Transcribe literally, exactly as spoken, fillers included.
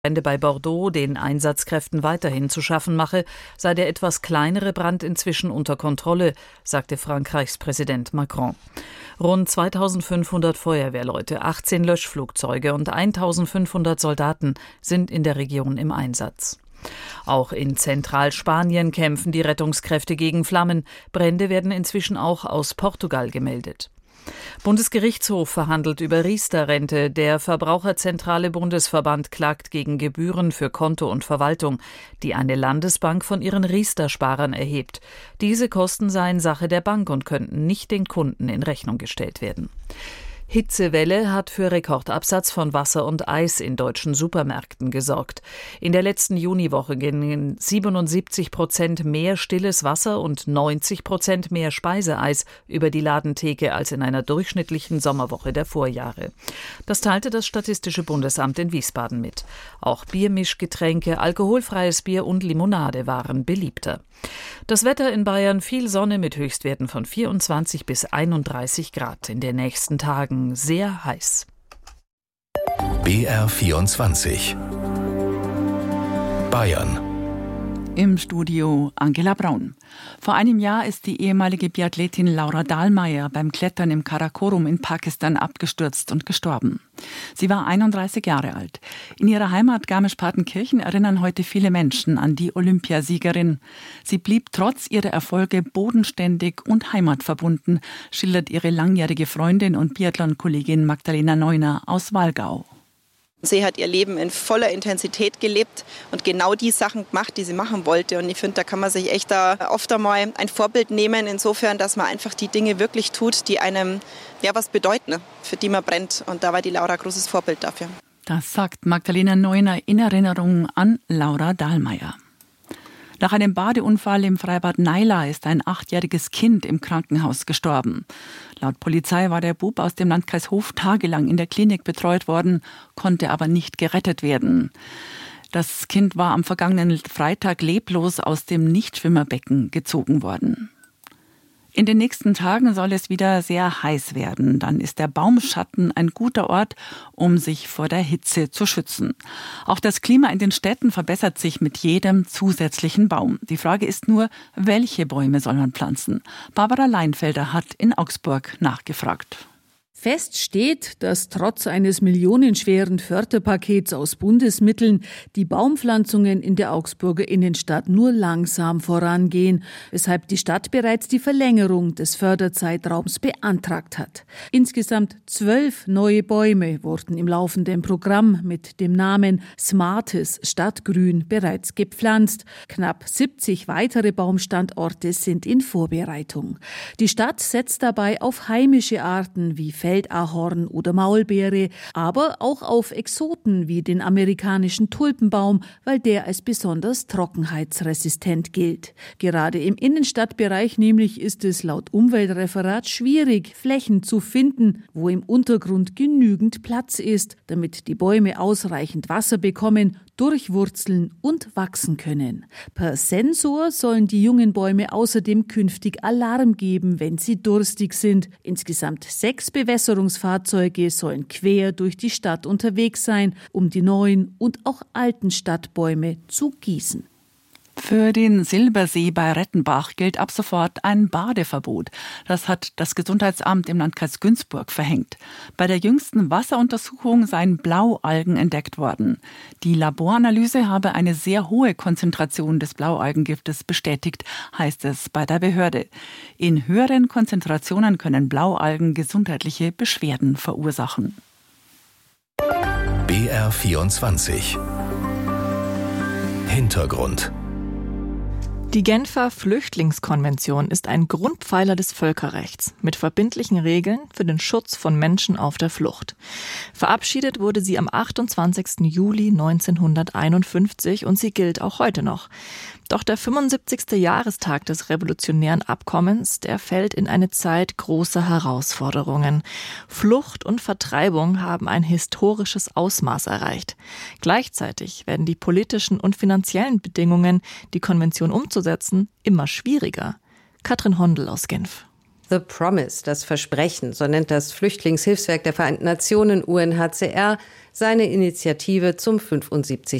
Brände bei Bordeaux den Einsatzkräften weiterhin zu schaffen mache, sei der etwas kleinere Brand inzwischen unter Kontrolle, sagte Frankreichs Präsident Macron. Rund zweitausendfünfhundert Feuerwehrleute, achtzehn Löschflugzeuge und eintausendfünfhundert Soldaten sind in der Region im Einsatz. Auch in Zentralspanien kämpfen die Rettungskräfte gegen Flammen. Brände werden inzwischen auch aus Portugal gemeldet. Bundesgerichtshof verhandelt über Riester-Rente. Der Verbraucherzentrale Bundesverband klagt gegen Gebühren für Konto und Verwaltung, die eine Landesbank von ihren Riester-Sparern erhebt. Diese Kosten seien Sache der Bank und könnten nicht den Kunden in Rechnung gestellt werden. Hitzewelle hat für Rekordabsatz von Wasser und Eis in deutschen Supermärkten gesorgt. In der letzten Juniwoche gingen siebenundsiebzig Prozent mehr stilles Wasser und neunzig Prozent mehr Speiseeis über die Ladentheke als in einer durchschnittlichen Sommerwoche der Vorjahre. Das teilte das Statistische Bundesamt in Wiesbaden mit. Auch Biermischgetränke, alkoholfreies Bier und Limonade waren beliebter. Das Wetter in Bayern: viel Sonne mit Höchstwerten von vierundzwanzig bis einunddreißig Grad. In den nächsten Tagen sehr heiß. B R vierundzwanzig Bayern. Im Studio Angela Braun. Vor einem Jahr ist die ehemalige Biathletin Laura Dahlmeier beim Klettern im Karakorum in Pakistan abgestürzt und gestorben. Sie war einunddreißig Jahre alt. In ihrer Heimat Garmisch-Partenkirchen erinnern heute viele Menschen an die Olympiasiegerin. Sie blieb trotz ihrer Erfolge bodenständig und heimatverbunden, schildert ihre langjährige Freundin und Biathlon-Kollegin Magdalena Neuner aus Wallgau. Sie hat ihr Leben in voller Intensität gelebt und genau die Sachen gemacht, die sie machen wollte. Und ich finde, da kann man sich echt da oft einmal ein Vorbild nehmen, insofern, dass man einfach die Dinge wirklich tut, die einem ja was bedeuten, für die man brennt. Und da war die Laura ein großes Vorbild dafür. Das sagt Magdalena Neuner in Erinnerung an Laura Dahlmeier. Nach einem Badeunfall im Freibad Naila ist ein achtjähriges Kind im Krankenhaus gestorben. Laut Polizei war der Bub aus dem Landkreis Hof tagelang in der Klinik betreut worden, konnte aber nicht gerettet werden. Das Kind war am vergangenen Freitag leblos aus dem Nichtschwimmerbecken gezogen worden. In den nächsten Tagen soll es wieder sehr heiß werden. Dann ist der Baumschatten ein guter Ort, um sich vor der Hitze zu schützen. Auch das Klima in den Städten verbessert sich mit jedem zusätzlichen Baum. Die Frage ist nur, welche Bäume soll man pflanzen? Barbara Leinfelder hat in Augsburg nachgefragt. Fest steht, dass trotz eines millionenschweren Förderpakets aus Bundesmitteln die Baumpflanzungen in der Augsburger Innenstadt nur langsam vorangehen, weshalb die Stadt bereits die Verlängerung des Förderzeitraums beantragt hat. Insgesamt zwölf neue Bäume wurden im laufenden Programm mit dem Namen Smartes Stadtgrün bereits gepflanzt. Knapp siebzig weitere Baumstandorte sind in Vorbereitung. Die Stadt setzt dabei auf heimische Arten wie Feldahorn oder Maulbeere, aber auch auf Exoten wie den amerikanischen Tulpenbaum, weil der als besonders trockenheitsresistent gilt. Gerade im Innenstadtbereich nämlich ist es laut Umweltreferat schwierig, Flächen zu finden, wo im Untergrund genügend Platz ist, damit die Bäume ausreichend Wasser bekommen, durchwurzeln und wachsen können. Per Sensor sollen die jungen Bäume außerdem künftig Alarm geben, wenn sie durstig sind. Insgesamt sechs Bewässerungsfahrzeuge sollen quer durch die Stadt unterwegs sein, um die neuen und auch alten Stadtbäume zu gießen. Für den Silbersee bei Rettenbach gilt ab sofort ein Badeverbot. Das hat das Gesundheitsamt im Landkreis Günzburg verhängt. Bei der jüngsten Wasseruntersuchung seien Blaualgen entdeckt worden. Die Laboranalyse habe eine sehr hohe Konzentration des Blaualgengiftes bestätigt, heißt es bei der Behörde. In höheren Konzentrationen können Blaualgen gesundheitliche Beschwerden verursachen. B R vierundzwanzig Hintergrund. Die Genfer Flüchtlingskonvention ist ein Grundpfeiler des Völkerrechts mit verbindlichen Regeln für den Schutz von Menschen auf der Flucht. Verabschiedet wurde sie am achtundzwanzigsten Juli neunzehnhunderteinundfünfzig und sie gilt auch heute noch. Doch der fünfundsiebzigste Jahrestag des revolutionären Abkommens, der fällt in eine Zeit großer Herausforderungen. Flucht und Vertreibung haben ein historisches Ausmaß erreicht. Gleichzeitig werden die politischen und finanziellen Bedingungen, die Konvention umzusetzen, immer schwieriger. Katrin Hondel aus Genf. The Promise, das Versprechen, so nennt das Flüchtlingshilfswerk der Vereinten Nationen U N H C R seine Initiative zum fünfundsiebzigsten